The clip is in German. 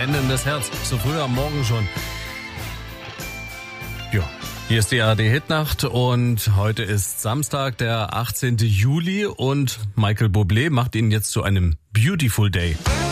brendendes Herz. So früh am Morgen schon. Ja, hier ist die ARD-Hitnacht und heute ist Samstag, der 18. Juli und Michael Bublé macht ihn jetzt zu einem Beautiful Day.